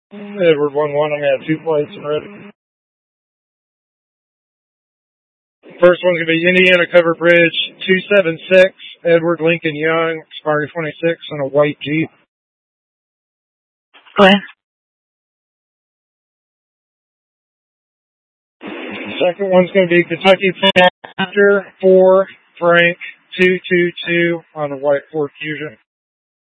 Edward 1-1, I'm going to have 2 plates and ready. First one's going to be Indiana Cover Bridge 276, Edward Lincoln Young, expiring 26 on a white Jeep. Go ahead. Second one's going to be Kentucky Factor 4, Frank 222 on a white Ford Fusion.